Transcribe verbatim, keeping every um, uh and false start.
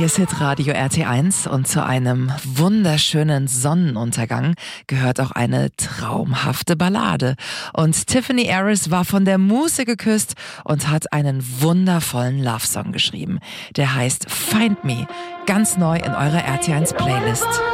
Hier ist Hitradio R T eins und zu einem wunderschönen Sonnenuntergang gehört auch eine traumhafte Ballade. Und Tiffany Harris war von der Muse geküsst und hat einen wundervollen Love-Song geschrieben. Der heißt Find Me, ganz neu in eurer R T eins Playlist.